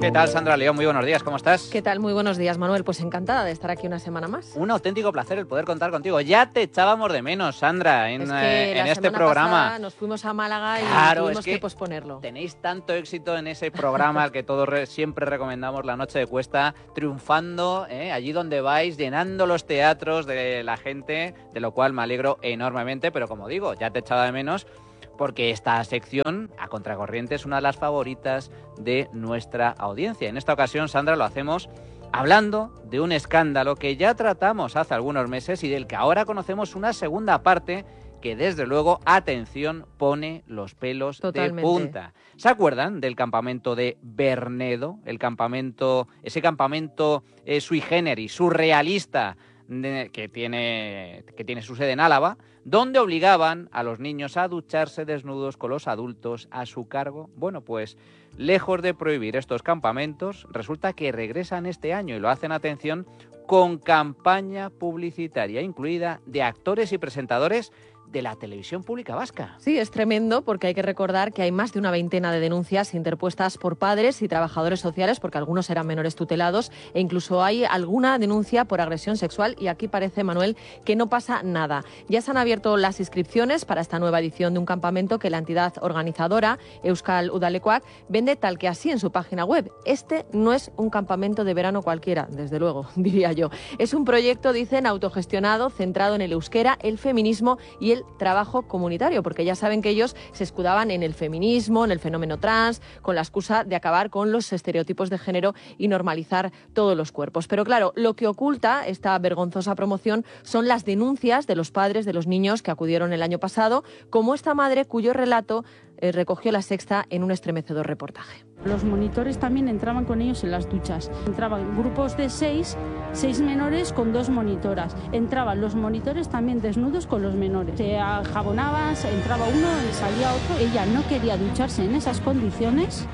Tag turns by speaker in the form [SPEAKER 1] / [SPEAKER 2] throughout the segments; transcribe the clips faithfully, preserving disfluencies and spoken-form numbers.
[SPEAKER 1] ¿Qué tal, Sandra León? Muy buenos días, ¿cómo estás?
[SPEAKER 2] ¿Qué tal? Muy buenos días, Manuel. Pues encantada de estar aquí una semana más.
[SPEAKER 1] Un auténtico placer el poder contar contigo. Ya te echábamos de menos, Sandra, en,
[SPEAKER 2] es que
[SPEAKER 1] eh, en
[SPEAKER 2] la
[SPEAKER 1] este
[SPEAKER 2] semana
[SPEAKER 1] programa.
[SPEAKER 2] Pasada nos fuimos a Málaga y
[SPEAKER 1] claro,
[SPEAKER 2] tuvimos
[SPEAKER 1] es que
[SPEAKER 2] que posponerlo.
[SPEAKER 1] Tenéis tanto éxito en ese programa al que todos re siempre recomendamos, La Noche de Cuesta, triunfando ¿eh? allí donde vais, llenando los teatros de la gente, de lo cual me alegro enormemente, pero como digo, ya te echaba de menos, porque esta sección, A Contracorriente, es una de las favoritas de nuestra audiencia. En esta ocasión, Sandra, lo hacemos hablando de un escándalo que ya tratamos hace algunos meses y del que ahora conocemos una segunda parte que, desde luego, atención, pone los pelos
[SPEAKER 2] Totalmente.
[SPEAKER 1] de punta. ¿Se acuerdan del campamento de Bernedo? El campamento, ese campamento eh, sui generis, surrealista, de, que, tiene, que tiene su sede en Álava, donde obligaban a los niños a ducharse desnudos con los adultos a su cargo. Bueno, pues lejos de prohibir estos campamentos, resulta que regresan este año y lo hacen, atención, con campaña publicitaria incluida de actores y presentadores de la televisión pública vasca.
[SPEAKER 2] Sí, es tremendo porque hay que recordar que hay más de una veintena de denuncias interpuestas por padres y trabajadores sociales, porque algunos eran menores tutelados, e incluso hay alguna denuncia por agresión sexual, y aquí parece, Manuel, que no pasa nada. Ya se han abierto las inscripciones para esta nueva edición de un campamento que la entidad organizadora, Euskal Udalekoak, vende tal que así en su página web. Este no es un campamento de verano cualquiera, desde luego, diría yo. Es un proyecto, dicen, autogestionado, centrado en el euskera, el feminismo y el trabajo comunitario, porque ya saben que ellos se escudaban en el feminismo, en el fenómeno trans, con la excusa de acabar con los estereotipos de género y normalizar todos los cuerpos. Pero claro, lo que oculta esta vergonzosa promoción son las denuncias de los padres de los niños que acudieron el año pasado, como esta madre cuyo relato eh, recogió La Sexta en un estremecedor reportaje.
[SPEAKER 3] Los monitores también entraban con ellos en las duchas. Entraban grupos de seis, seis menores con dos monitoras. Entraban los monitores también desnudos con los menores. Se jabonaban, entraba uno y salía otro. Ella no quería ducharse en esas condiciones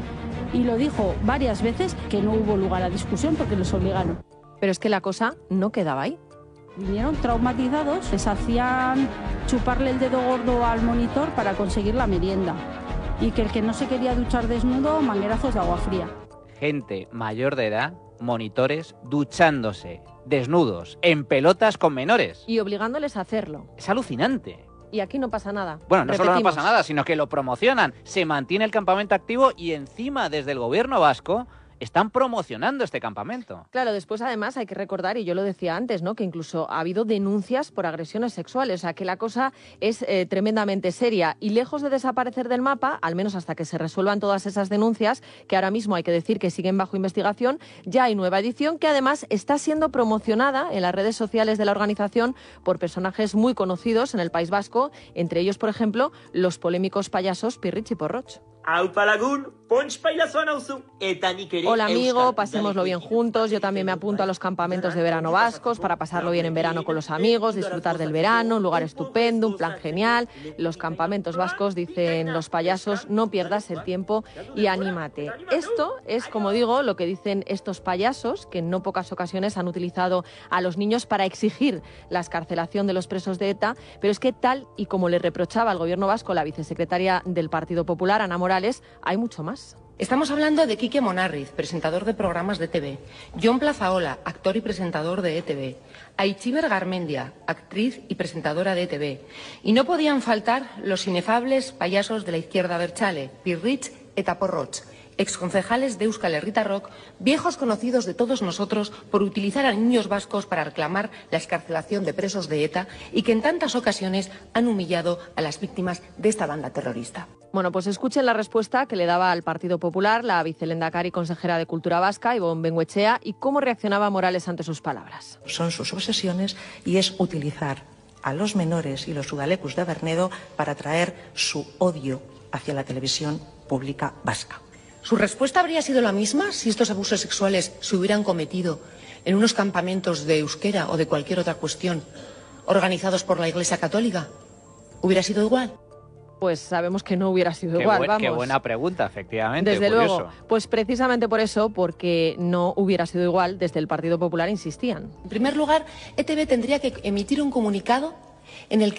[SPEAKER 3] y lo dijo varias veces, que no hubo lugar a discusión porque los obligaron.
[SPEAKER 2] Pero es que la cosa no quedaba ahí.
[SPEAKER 3] Vinieron traumatizados, les hacían chuparle el dedo gordo al monitor para conseguir la merienda. Y que el que no se quería duchar desnudo, manguerazos de agua fría.
[SPEAKER 1] Gente mayor de edad, monitores, duchándose desnudos, en pelotas con menores.
[SPEAKER 2] Y obligándoles a hacerlo.
[SPEAKER 1] Es alucinante.
[SPEAKER 2] Y aquí no pasa nada.
[SPEAKER 1] Bueno, no
[SPEAKER 2] Repetimos.
[SPEAKER 1] solo no pasa nada, sino que lo promocionan. Se mantiene el campamento activo y encima, desde el gobierno vasco, están promocionando este campamento.
[SPEAKER 2] Claro, después además hay que recordar, y yo lo decía antes, ¿no?, que incluso ha habido denuncias por agresiones sexuales, o sea que la cosa es eh, tremendamente seria, y lejos de desaparecer del mapa, al menos hasta que se resuelvan todas esas denuncias, que ahora mismo hay que decir que siguen bajo investigación, ya hay nueva edición que además está siendo promocionada en las redes sociales de la organización por personajes muy conocidos en el País Vasco, entre ellos, por ejemplo, los polémicos payasos Pirritx y Porrotx. Hola amigo, pasémoslo bien juntos, yo también me apunto a los campamentos de verano vascos para pasarlo bien en verano con los amigos, disfrutar del verano, un lugar estupendo, un plan genial. Los campamentos vascos, dicen los payasos, no pierdas el tiempo y anímate. Esto es, como digo, lo que dicen estos payasos, que en no pocas ocasiones han utilizado a los niños para exigir la excarcelación de los presos de ETA, pero es que tal y como le reprochaba al gobierno vasco la vicesecretaria del Partido Popular, Ana Morales, hay mucho más.
[SPEAKER 4] Estamos hablando de Quique Monarriz, presentador de programas de E T V, Jon Plazaola, actor y presentador de E T V, Aitziber Garmendia, actriz y presentadora de E T V, y no podían faltar los inefables payasos de la izquierda abertzale, Pirritx eta Porrotx, exconcejales de Euskal Herritarrok, viejos conocidos de todos nosotros por utilizar a niños vascos para reclamar la excarcelación de presos de ETA y que en tantas ocasiones han humillado a las víctimas de esta banda terrorista.
[SPEAKER 2] Bueno, pues escuchen la respuesta que le daba al Partido Popular la vicelehendakari consejera de Cultura Vasca, Ibon Bengoechea, y cómo reaccionaba Morales ante sus palabras.
[SPEAKER 5] Son sus obsesiones y es utilizar a los menores y los udalekus de Bernedo para traer su odio hacia la televisión pública vasca.
[SPEAKER 4] ¿Su respuesta habría sido la misma si estos abusos sexuales se hubieran cometido en unos campamentos de euskera o de cualquier otra cuestión organizados por la Iglesia Católica? ¿Hubiera sido igual?
[SPEAKER 2] Pues sabemos que no hubiera sido
[SPEAKER 1] qué
[SPEAKER 2] igual,
[SPEAKER 1] buen,
[SPEAKER 2] vamos.
[SPEAKER 1] Qué buena pregunta, efectivamente.
[SPEAKER 2] Desde
[SPEAKER 1] curioso.
[SPEAKER 2] luego. Pues precisamente por eso, porque no hubiera sido igual, desde el Partido Popular insistían.
[SPEAKER 4] En primer lugar, E T V tendría que emitir un comunicado en el que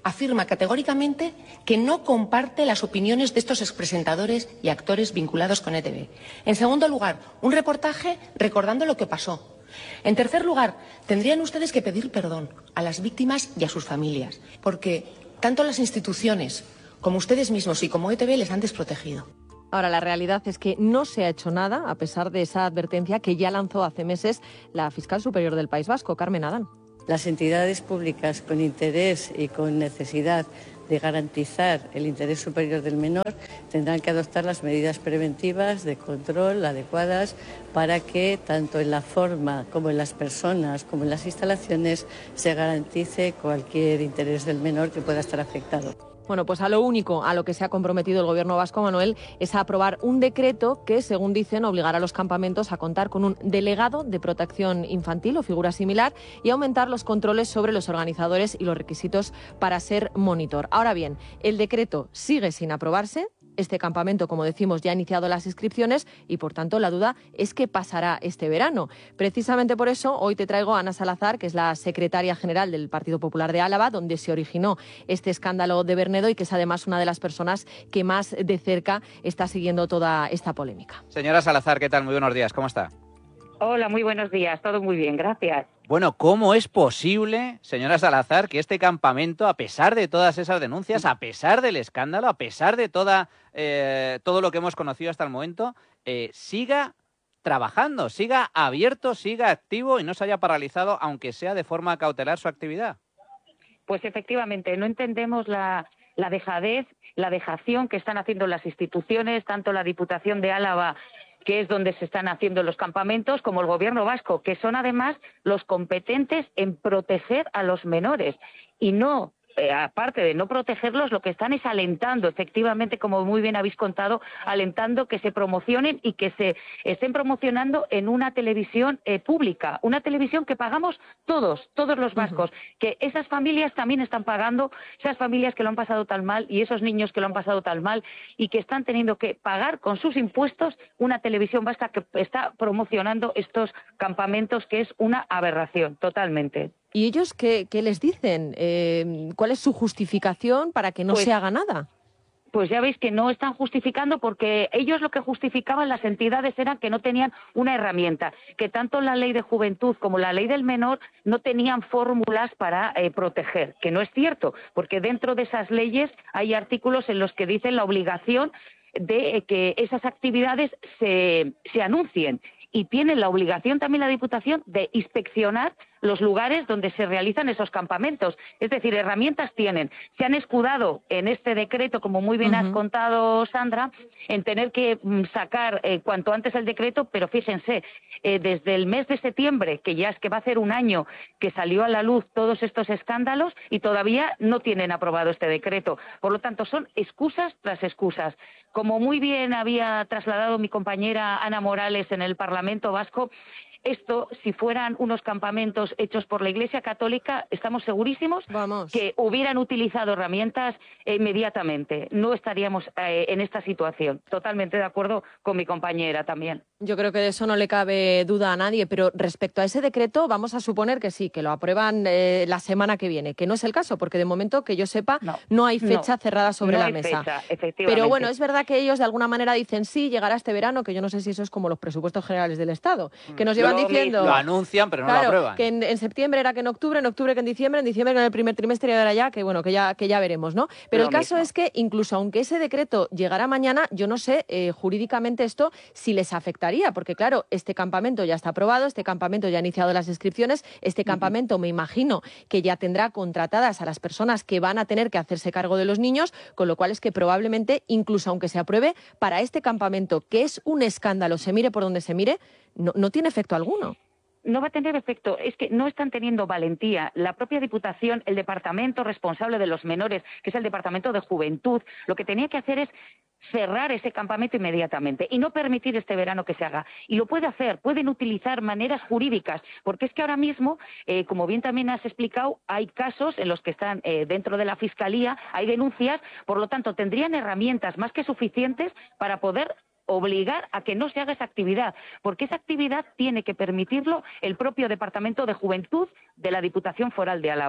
[SPEAKER 4] afirma categóricamente que no comparte las opiniones de estos expresentadores y actores vinculados con E T V. En segundo lugar, un reportaje recordando lo que pasó. En tercer lugar, tendrían ustedes que pedir perdón a las víctimas y a sus familias, porque tanto las instituciones como ustedes mismos y como E T V les han desprotegido.
[SPEAKER 2] Ahora, la realidad es que no se ha hecho nada, a pesar de esa advertencia que ya lanzó hace meses la fiscal superior del País Vasco, Carmen Adán.
[SPEAKER 6] Las entidades públicas con interés y con necesidad de garantizar el interés superior del menor tendrán que adoptar las medidas preventivas de control adecuadas para que tanto en la forma como en las personas como en las instalaciones se garantice cualquier interés del menor que pueda estar afectado.
[SPEAKER 2] Bueno, pues a lo único a lo que se ha comprometido el Gobierno vasco, Manuel, es a aprobar un decreto que, según dicen, obligará a los campamentos a contar con un delegado de protección infantil o figura similar y aumentar los controles sobre los organizadores y los requisitos para ser monitor. Ahora bien, el decreto sigue sin aprobarse. Este campamento, como decimos, ya ha iniciado las inscripciones y, por tanto, la duda es qué pasará este verano. Precisamente por eso, hoy te traigo a Ana Salazar, que es la secretaria general del Partido Popular de Álava, donde se originó este escándalo de Bernedo y que es además una de las personas que más de cerca está siguiendo toda esta polémica.
[SPEAKER 1] Señora Salazar, ¿qué tal? Muy buenos días, ¿cómo está?
[SPEAKER 7] Hola, muy buenos días, todo muy bien, gracias.
[SPEAKER 1] Bueno, ¿cómo es posible, señora Salazar, que este campamento, a pesar de todas esas denuncias, a pesar del escándalo, a pesar de toda, eh, todo lo que hemos conocido hasta el momento, eh, siga trabajando, siga abierto, siga activo y no se haya paralizado, aunque sea de forma cautelar, su actividad?
[SPEAKER 7] Pues efectivamente, no entendemos la, la dejadez, la dejación que están haciendo las instituciones, tanto la Diputación de Álava, que es donde se están haciendo los campamentos, como el Gobierno vasco, que son además los competentes en proteger a los menores y no eh, aparte de no protegerlos, lo que están es alentando, efectivamente, como muy bien habéis contado, alentando que se promocionen y que se estén promocionando en una televisión eh, pública, una televisión que pagamos todos, todos los vascos, uh-huh. que esas familias también están pagando, esas familias que lo han pasado tan mal y esos niños que lo han pasado tan mal y que están teniendo que pagar con sus impuestos una televisión vasca que está promocionando estos campamentos, que es una aberración, totalmente.
[SPEAKER 2] ¿Y ellos qué, qué les dicen? Eh, ¿Cuál es su justificación para que no
[SPEAKER 7] pues,
[SPEAKER 2] se haga nada?
[SPEAKER 7] Pues ya veis que no están justificando, porque ellos lo que justificaban las entidades era que no tenían una herramienta, que tanto la ley de juventud como la ley del menor no tenían fórmulas para eh, proteger, que no es cierto, porque dentro de esas leyes hay artículos en los que dicen la obligación de eh, que esas actividades se, se anuncien. Y tiene la obligación también la Diputación de inspeccionar los lugares donde se realizan esos campamentos. Es decir, herramientas tienen. Se han escudado en este decreto, como muy bien uh-huh. has contado, Sandra, en tener que sacar eh, cuanto antes el decreto, pero fíjense, eh, desde el mes de septiembre, que ya es que va a hacer un año que salió a la luz todos estos escándalos y todavía no tienen aprobado este decreto. Por lo tanto, son excusas tras excusas. Como muy bien había trasladado mi compañera Ana Morales en el Parlamento Vasco, esto, si fueran unos campamentos hechos por la Iglesia Católica, estamos segurísimos
[SPEAKER 2] Vamos.
[SPEAKER 7] que hubieran utilizado herramientas eh, inmediatamente. No estaríamos eh, en esta situación. Totalmente de acuerdo con mi compañera también.
[SPEAKER 2] Yo creo que de eso no le cabe duda a nadie, pero respecto a ese decreto vamos a suponer que sí, que lo aprueban eh, la semana que viene, que no es el caso, porque de momento, que yo sepa, no, no hay fecha
[SPEAKER 7] no,
[SPEAKER 2] cerrada sobre
[SPEAKER 7] no
[SPEAKER 2] la
[SPEAKER 7] hay
[SPEAKER 2] mesa.
[SPEAKER 7] Fecha, efectivamente.
[SPEAKER 2] Pero bueno, es verdad que ellos de alguna manera dicen sí, llegará este verano, que yo no sé si eso es como los presupuestos generales del Estado, que nos llevan diciendo...
[SPEAKER 1] Lo anuncian, pero no
[SPEAKER 2] claro,
[SPEAKER 1] lo aprueban.
[SPEAKER 2] Que en, en septiembre era que en octubre, en octubre que en diciembre, en diciembre que en el primer trimestre era ya, que bueno, que ya, que ya veremos, ¿no? Pero
[SPEAKER 7] lo
[SPEAKER 2] el caso
[SPEAKER 7] mismo.
[SPEAKER 2] es que incluso aunque ese decreto llegara mañana, yo no sé eh, jurídicamente esto si les afectaría, porque claro, este campamento ya está aprobado, este campamento ya ha iniciado las inscripciones, este campamento me imagino que ya tendrá contratadas a las personas que van a tener que hacerse cargo de los niños, con lo cual es que probablemente, incluso aunque se apruebe, para este campamento, que es un escándalo, se mire por donde se mire, no, no tiene efecto alguno.
[SPEAKER 7] No va a tener efecto, es que no están teniendo valentía. La propia Diputación, el departamento responsable de los menores, que es el Departamento de Juventud, lo que tenía que hacer es cerrar ese campamento inmediatamente y no permitir este verano que se haga. Y lo puede hacer, pueden utilizar maneras jurídicas, porque es que ahora mismo, eh, como bien también has explicado, hay casos en los que están eh, dentro de la Fiscalía, hay denuncias, por lo tanto tendrían herramientas más que suficientes para poder obligar a que no se haga esa actividad, porque esa actividad tiene que permitirlo el propio Departamento de Juventud de la Diputación Foral de Álava.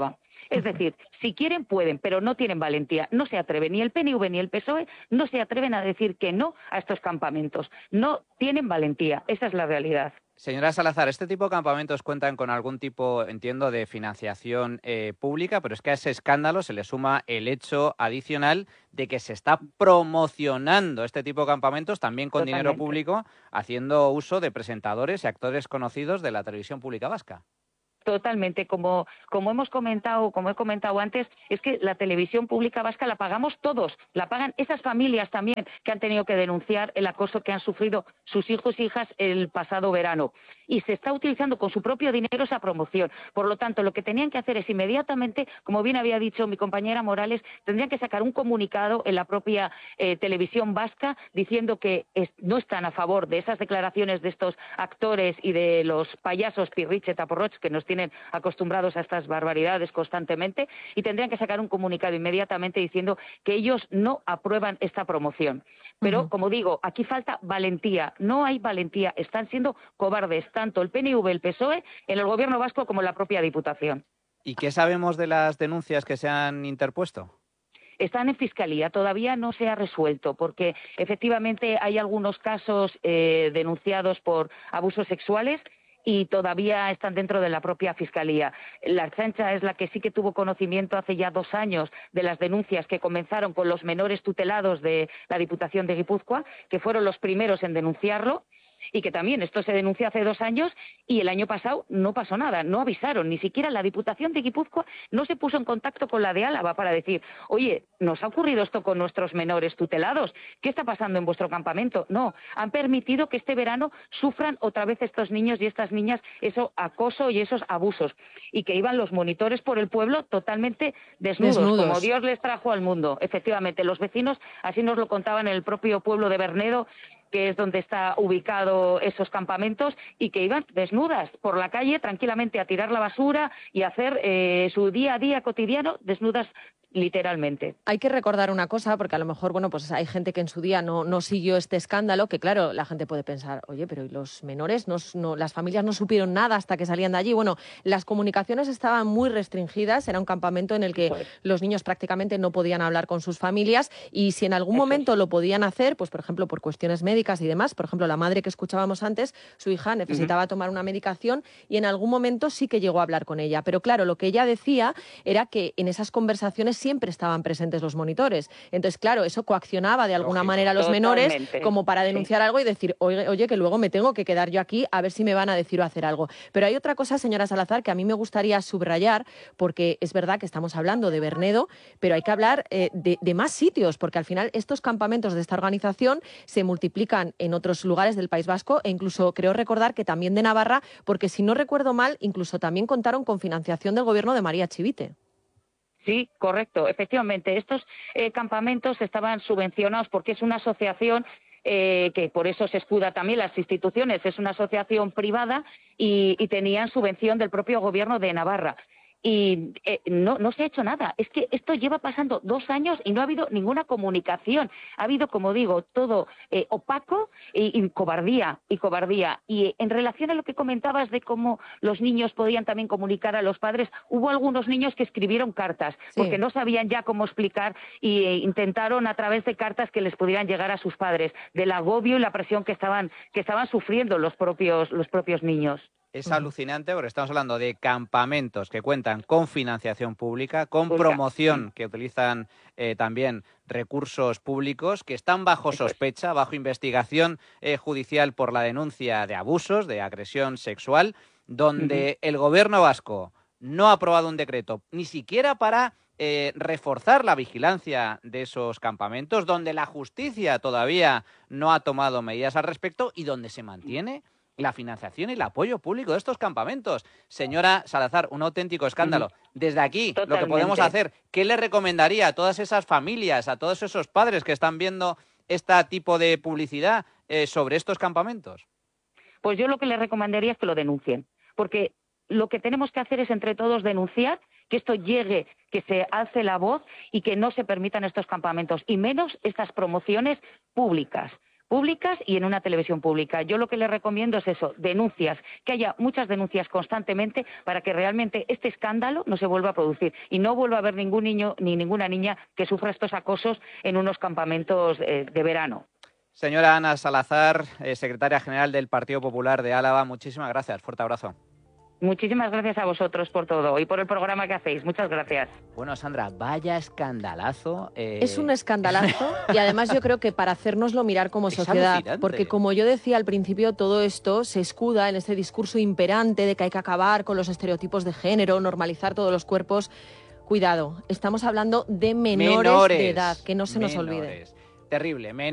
[SPEAKER 7] Es decir, si quieren pueden, pero no tienen valentía. No se atreven, ni el P N V ni el P S O E no se atreven a decir que no a estos campamentos. No tienen valentía, esa es la realidad.
[SPEAKER 1] Señora Salazar, este tipo de campamentos cuentan con algún tipo, entiendo, de financiación eh, pública, pero es que a ese escándalo se le suma el hecho adicional de que se está promocionando este tipo de campamentos también con
[SPEAKER 7] Totalmente.
[SPEAKER 1] dinero público, haciendo uso de presentadores y actores conocidos de la televisión pública vasca.
[SPEAKER 7] Totalmente, como, como hemos comentado, como he comentado antes, es que la televisión pública vasca la pagamos todos, la pagan esas familias también que han tenido que denunciar el acoso que han sufrido sus hijos e hijas el pasado verano. Y se está utilizando con su propio dinero esa promoción. Por lo tanto, lo que tenían que hacer es inmediatamente, como bien había dicho mi compañera Morales, tendrían que sacar un comunicado en la propia eh, televisión vasca diciendo que es, no están a favor de esas declaraciones de estos actores y de los payasos Pirritx Taporroch que nos tienen acostumbrados a estas barbaridades constantemente, y tendrían que sacar un comunicado inmediatamente diciendo que ellos no aprueban esta promoción. Pero, uh-huh. como digo, aquí falta valentía, no hay valentía, están siendo cobardes tanto el P N V, el P S O E, en el gobierno vasco como en la propia Diputación.
[SPEAKER 1] ¿Y qué sabemos de las denuncias que se han interpuesto?
[SPEAKER 7] Están en Fiscalía, todavía no se ha resuelto, porque efectivamente hay algunos casos eh, denunciados por abusos sexuales y todavía están dentro de la propia Fiscalía. La Ertzaintza es la que sí que tuvo conocimiento hace ya dos años de las denuncias que comenzaron con los menores tutelados de la Diputación de Guipúzcoa, que fueron los primeros en denunciarlo, y que también esto se denunció hace dos años y el año pasado no pasó nada, no avisaron, ni siquiera la Diputación de Guipúzcoa no se puso en contacto con la de Álava para decir, oye, ¿nos ha ocurrido esto con nuestros menores tutelados? ¿Qué está pasando en vuestro campamento? No, han permitido que este verano sufran otra vez estos niños y estas niñas eso acoso y esos abusos, y que iban los monitores por el pueblo totalmente desnudos,
[SPEAKER 2] desnudos.
[SPEAKER 7] como Dios les trajo al mundo. Efectivamente, los vecinos así nos lo contaban en el propio pueblo de Bernedo, que es donde está ubicado esos campamentos, y que iban desnudas por la calle tranquilamente a tirar la basura y a hacer eh, su día a día cotidiano desnudas literalmente.
[SPEAKER 2] Hay que recordar una cosa, porque a lo mejor, bueno, pues hay gente que en su día no, no siguió este escándalo, que claro, la gente puede pensar, oye, pero ¿y los menores? No, no, las familias no supieron nada hasta que salían de allí. Bueno, las comunicaciones estaban muy restringidas, era un campamento en el que
[SPEAKER 7] Pues.
[SPEAKER 2] los niños prácticamente no podían hablar con sus familias, y si en algún
[SPEAKER 7] Eso
[SPEAKER 2] momento
[SPEAKER 7] es.
[SPEAKER 2] lo podían hacer, pues por ejemplo, por cuestiones médicas y demás, por ejemplo, la madre que escuchábamos antes, su hija necesitaba uh-huh. tomar una medicación y en algún momento sí que llegó a hablar con ella. Pero claro, lo que ella decía era que en esas conversaciones siempre estaban presentes los monitores. Entonces, claro, eso coaccionaba de alguna
[SPEAKER 7] Lógico.
[SPEAKER 2] manera a los
[SPEAKER 7] Totalmente.
[SPEAKER 2] menores como para denunciar sí. algo y decir, oye, oye, que luego me tengo que quedar yo aquí a ver si me van a decir o hacer algo. Pero hay otra cosa, señora Salazar, que a mí me gustaría subrayar, porque es verdad que estamos hablando de Bernedo, pero hay que hablar eh, de, de más sitios, porque al final estos campamentos de esta organización se multiplican en otros lugares del País Vasco e incluso creo recordar que también de Navarra, porque si no recuerdo mal, incluso también contaron con financiación del gobierno de María Chivite.
[SPEAKER 7] Sí, correcto. Efectivamente, estos eh, campamentos estaban subvencionados porque es una asociación eh, que por eso se escuda también las instituciones, es una asociación privada y, y tenían subvención del propio gobierno de Navarra. Y eh, no, no se ha hecho nada. Es que esto lleva pasando dos años y no ha habido ninguna comunicación. Ha habido, como digo, todo eh, opaco y, y cobardía, y cobardía. Y en relación a lo que comentabas de cómo los niños podían también comunicar a los padres, hubo algunos niños que escribieron cartas, sí. porque no sabían ya cómo explicar y eh, intentaron a través de cartas que les pudieran llegar a sus padres, del agobio y la presión que estaban, que estaban sufriendo los propios, los propios niños.
[SPEAKER 1] Es alucinante porque estamos hablando de campamentos que cuentan con financiación pública, con promoción, que utilizan eh, también recursos públicos, que están bajo sospecha, bajo investigación eh, judicial por la denuncia de abusos, de agresión sexual, donde uh-huh. el gobierno vasco no ha aprobado un decreto, ni siquiera para eh, reforzar la vigilancia de esos campamentos, donde la justicia todavía no ha tomado medidas al respecto y donde se mantiene la financiación y el apoyo público de estos campamentos. Señora Salazar, un auténtico escándalo. Desde aquí, Totalmente. Lo que podemos hacer, ¿qué le recomendaría a todas esas familias, a todos esos padres que están viendo este tipo de publicidad eh, sobre estos campamentos?
[SPEAKER 7] Pues yo lo que les recomendaría es que lo denuncien, porque lo que tenemos que hacer es entre todos denunciar, que esto llegue, que se alce la voz y que no se permitan estos campamentos, y menos estas promociones públicas. públicas y en una televisión pública. Yo lo que les recomiendo es eso, denuncias, que haya muchas denuncias constantemente para que realmente este escándalo no se vuelva a producir y no vuelva a haber ningún niño ni ninguna niña que sufra estos acosos en unos campamentos eh, de verano.
[SPEAKER 1] Señora Ana Salazar, eh, secretaria general del Partido Popular de Álava, muchísimas gracias. Fuerte abrazo.
[SPEAKER 7] Muchísimas gracias a vosotros por todo y por el programa que hacéis. Muchas gracias.
[SPEAKER 1] Bueno, Sandra, vaya escandalazo. Eh...
[SPEAKER 2] Es un escandalazo y además yo creo que para hacérnoslo mirar como
[SPEAKER 1] Es
[SPEAKER 2] sociedad,
[SPEAKER 1] alucinante.
[SPEAKER 2] porque como yo decía al principio, todo esto se escuda en este discurso imperante de que hay que acabar con los estereotipos de género, normalizar todos los cuerpos. Cuidado, estamos hablando de menores,
[SPEAKER 1] menores
[SPEAKER 2] de edad, que no se nos
[SPEAKER 1] menores.
[SPEAKER 2] olvide.
[SPEAKER 1] Terrible. Men